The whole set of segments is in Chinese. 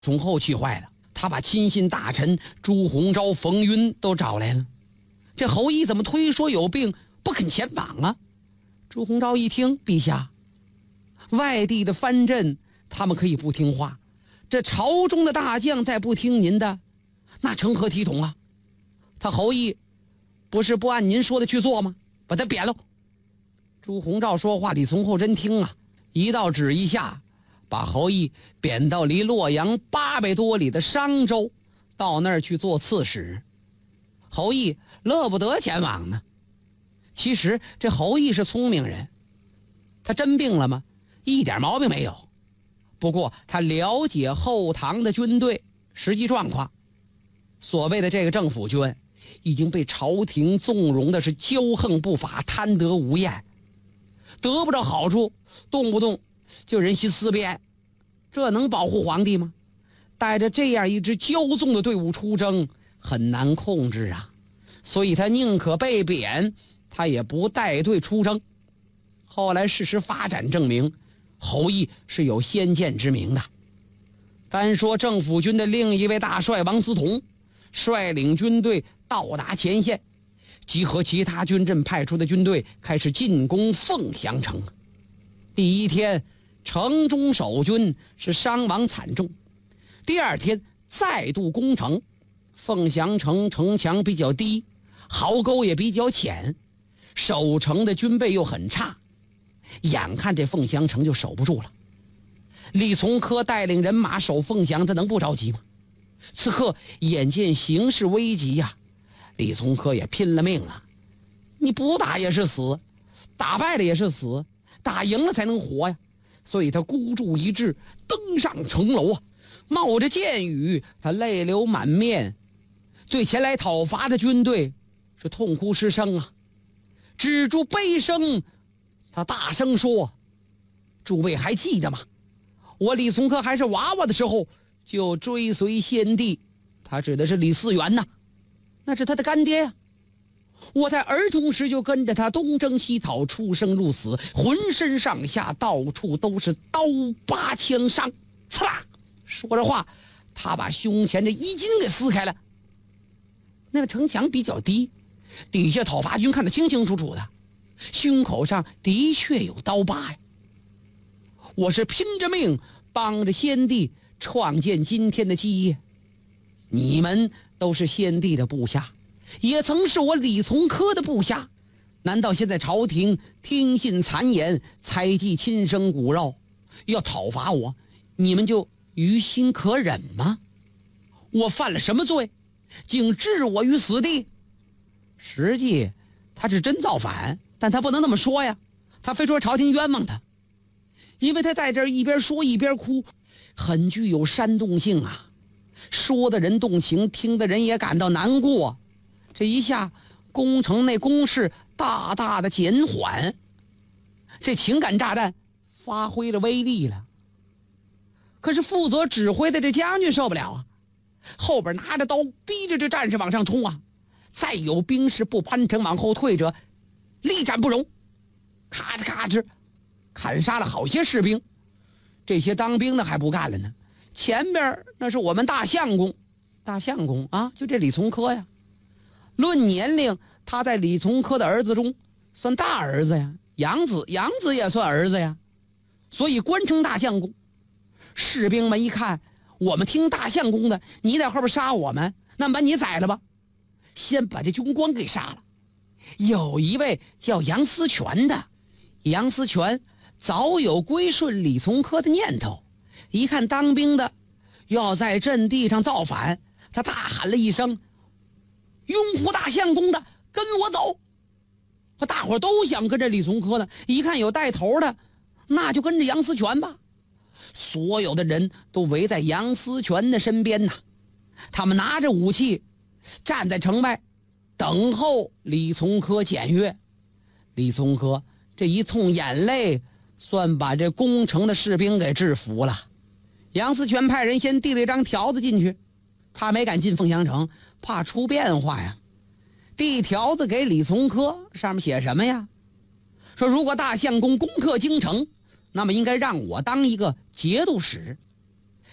从后气坏了，他把亲信大臣朱鸿昭、冯晕都找来了。这侯毅怎么推说有病不肯前往啊？朱鸿昭一听，陛下，外地的藩镇他们可以不听话，这朝中的大将再不听您的，那成何体统啊？他侯毅不是不按您说的去做吗？把他贬了。朱鸿昭说话，李从厚真听啊，一道旨一下，把侯毅贬到离洛阳800多里的商州，到那儿去做刺史。侯毅乐不得前往呢。其实这侯毅是聪明人，他真病了吗？一点毛病没有。不过他了解后唐的军队实际状况，所谓的这个政府军已经被朝廷纵容的是骄横不法、贪得无厌，得不着好处，动不动就人心思变，这能保护皇帝吗？带着这样一支骄纵的队伍出征，很难控制啊。所以他宁可被贬，他也不带队出征。后来事实发展证明，侯毅是有先见之明的。单说政府军的另一位大帅王思同，率领军队到达前线，集合其他军镇派出的军队，开始进攻凤翔城。第一天，城中守军是伤亡惨重。第二天再度攻城，凤翔城城墙比较低，壕沟也比较浅，守城的军备又很差，眼看这凤翔城就守不住了。李从珂带领人马守凤翔，他能不着急吗？此刻眼见形势危急呀，李从珂也拼了命了。你不打也是死，打败了也是死，打赢了才能活呀。所以他孤注一掷，登上城楼啊，冒着箭雨，他泪流满面，对前来讨伐的军队是痛哭失声啊。止住悲声，他大声说：诸位还记得吗？我李从珂还是娃娃的时候就追随先帝，他指的是李嗣源呐，那是他的干爹呀。我在儿童时就跟着他东征西讨，出生入死，浑身上下到处都是刀疤枪伤。刺啦！说着话，他把胸前的衣襟给撕开了。那个城墙比较低，底下讨伐军看得清清楚楚的，胸口上的确有刀疤呀。我是拼着命帮着先帝创建今天的基业，你们都是先帝的部下，也曾是我李从珂的部下，难道现在朝廷听信谗言，猜忌亲生骨肉，要讨伐我，你们就于心可忍吗？我犯了什么罪，竟置我于死地？实际他是真造反，但他不能那么说呀，他非说朝廷冤枉他，因为他在这儿一边说一边哭，很具有煽动性啊，说的人动情，听的人也感到难过。这一下攻城内攻势大大的减缓，这情感炸弹发挥了威力了。可是负责指挥的这将军受不了啊，后边拿着刀逼着这战士往上冲啊，再有兵士不攀城往后退者，力战不容，咔哧咔哧砍杀了好些士兵。这些当兵的还不干了呢，前边那是我们大相公啊，就这李从珂呀。论年龄，他在李从珂的儿子中算大儿子呀，养子也算儿子呀，所以官称大相公。士兵们一看，我们听大相公的，你在后边杀我们，那把你宰了吧，先把这军官给杀了。有一位叫杨思权的，杨思权早有归顺李从珂的念头，一看当兵的要在阵地上造反，他大喊了一声：拥护大相公的跟我走。大伙都想跟着李从珂呢，一看有带头的，那就跟着杨思权吧。所有的人都围在杨思权的身边呐，他们拿着武器站在城外等候李从珂检阅。李从珂这一通眼泪，算把这攻城的士兵给制服了。杨思权派人先递了一张条子进去，他没敢进凤翔城，怕出变化呀。递条子给李从珂，上面写什么呀？说如果大相公攻克京城，那么应该让我当一个节度使。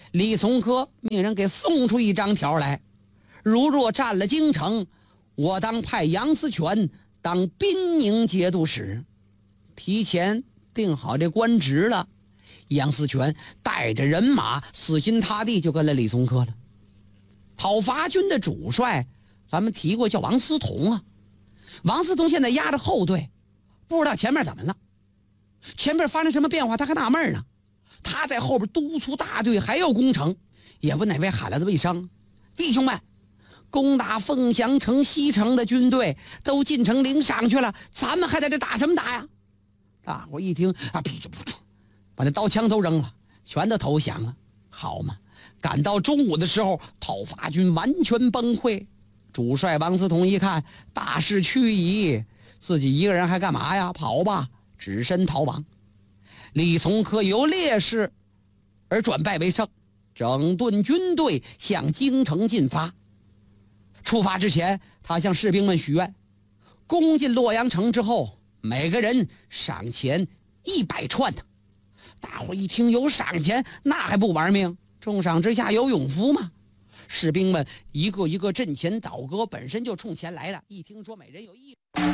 李从珂命人给送出一张条来，如若占了京城，我当派杨思权当滨宁节度使。提前定好这官职了，杨思权带着人马死心塌地就跟了李从珂了。讨伐军的主帅咱们提过叫王思同啊，王思同现在压着后队，不知道前面怎么了，前面发生什么变化他还纳闷呢。他在后边督促大队还要攻城，也不哪位喊了这么一声：弟兄们，攻打凤翔城西城的军队都进城领赏去了，咱们还在这打什么打呀？大伙一听啊，噼里啪啦把那刀枪都扔了，全都投降了。好嘛，赶到中午的时候，讨伐军完全崩溃。主帅王思同一看大势去矣，自己一个人还干嘛呀？跑吧，只身逃亡。李从珂由劣势而转败为胜，整顿军队向京城进发。出发之前，他向士兵们许愿，攻进洛阳城之后，每个人赏钱100串呢。大伙一听有赏钱，那还不玩命？重赏之下有勇夫吗？士兵们一个一个阵前倒戈，本身就冲钱来的。一听说每人有1，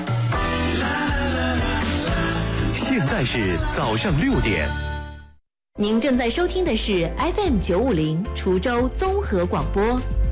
现在是早上6点。 您正在收听的是 FM 950滁州综合广播。